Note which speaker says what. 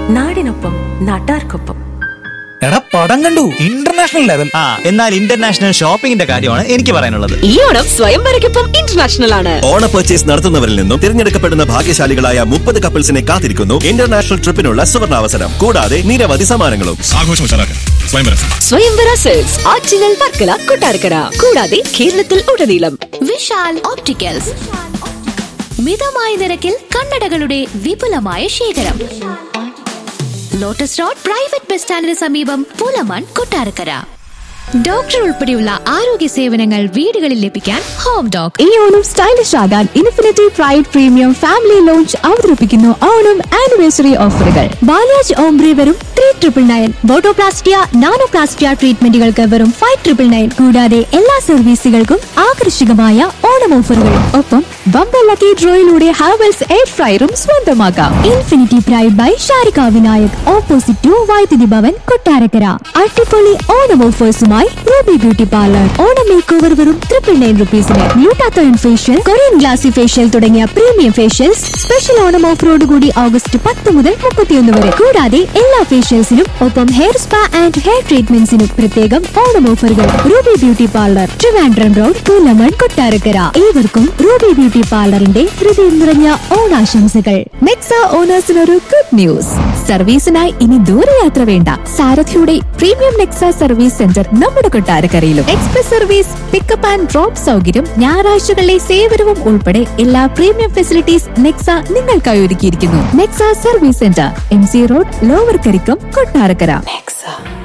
Speaker 1: നാടിനൊപ്പം നാട്ടാർക്കൊപ്പം.
Speaker 2: എടാ പടം കണ്ടു, ഇന്റർനാഷണൽ ലെവൽ.
Speaker 3: എന്നാൽ ഇന്റർനാഷണൽ ഷോപ്പിംഗിന്റെ കാര്യമാണ് എനിക്ക് പറയാനുള്ളത്.
Speaker 4: ഈ ഓണം സ്വയംവരയ്ക്കൊപ്പം ഇന്റർനാഷണൽ ആണ്.
Speaker 5: ഓണ പർച്ചേസ് നടത്തുന്നവരിൽ നിന്നും തിരഞ്ഞെടുക്കപ്പെടുന്ന ഭാഗ്യശാലികളായ 30 കപ്പിൾസിനെ കാത്തിരിക്കുന്നു ഇന്റർനാഷണൽ ട്രിപ്പിനുള്ള സുവർണാവസരം. കൂടാതെ നിരവധി സമ്മാനങ്ങളും.
Speaker 4: സ്വയംവര സെൽസ് ആറ്റിങ്ങൽ, വർക്കല, കൊട്ടാരക്കര, കൂടാതെ കേരളത്തിൽ ഉടനീളം.
Speaker 6: വിശാൽ ഓപ്റ്റിക്കൽസ്, മിതമായ നിരക്കിൽ കണ്ണടകളുടെ വിപുലമായ ശേഖരം. ലോട്ടസ് റോഡ് പ്രൈവറ്റ് ബസ് സ്റ്റാൻഡിന് സമീപം, പൂലമാൻ, കൊട്ടാരക്കര. ഡോക്ടർ ഉൾപ്പെടെയുള്ള ആരോഗ്യ സേവനങ്ങൾ വീടുകളിൽ ലഭിക്കാൻ ഹോം ഡോക്.
Speaker 7: ഈ ഓണം സ്റ്റൈലിഷ് ആകാൻ infinity pride premium family launch അവതരിപ്പിക്കുന്നു ഓണം ആനിവേഴ്സറി ഓഫറുകൾ. ബാലാജ് ഓംബ്രി വെറും 3,999, ബോട്ടോപ്ലാസ്റ്റിയ, നാനോപ്ലാസ്റ്റിയ ട്രീറ്റ്മെന്റുകൾക്ക് വെറും 5,999. കൂടാതെ എല്ലാ സർവീസുകൾക്കും ആകർഷകമായ ഓണം ഓഫറുകളും. ഒപ്പം ബമ്പർ ലക്കി ഡ്രോയിലൂടെ ഹാവൽസ് എയർ ഫ്രയറും സ്വന്തമാക്കാം. Infinity pride by Sharika Vinayak, opposite to വൈദ്യുതി ഭവൻ, കൊട്ടാരക്കര. അടിപൊളി Onam ഓഫേഴ്സുമായി Ruby beauty parlour. Onam make over വെറും 999 റുപ്പീസിന്. ബ്യൂട്ടാത്തോൺ ഫേഷ്യൽ, കൊറിയൻ ഗ്ലാസി ഫേഷ്യൽ തുടങ്ങിയ പ്രീമിയം ഫേഷ്യൽസ് സ്പെഷ്യൽ ഓണം ഓഫറോട് കൂടി ഓഗസ്റ്റ് 10 മുതൽ 31 വരെ. കൂടാതെ എല്ലാ ഫേഷ്യൽസിനും ഒപ്പം ഹെയർ സ്പാ ആൻഡ് ഹെയർ ട്രീറ്റ്മെന്റ്സിനും പ്രത്യേകം ഓണം ഓഫറുകൾ. Ruby beauty parlour, Trivandrum road, Pulamon, Kottarakkara. ഏവർക്കും റൂബി ബ്യൂട്ടി പാർലറിന്റെ ഹൃദയം നിറഞ്ഞ ഓണാശംസകൾ. Nexa ഓണേഴ്സിനൊരു good news. സർവീസിനായി ഇനി ദൂരയാത്ര വേണ്ട. സാരഥിയുടെ പ്രീമിയം നെക്സ സർവീസ് സെന്റർ നമ്മുടെ കൊട്ടാരക്കരയിലും. Express service, pickup and drop സൗകര്യം, ഞായറാഴ്ചകളിലെ സേവനവും ഉൾപ്പെടെ എല്ലാ പ്രീമിയം ഫെസിലിറ്റീസ് നെക്സ നിങ്ങൾക്കായി ഒരുക്കിയിരിക്കുന്നു. Nexa service centre, MC road, lower Karikkam, Kottarakkara.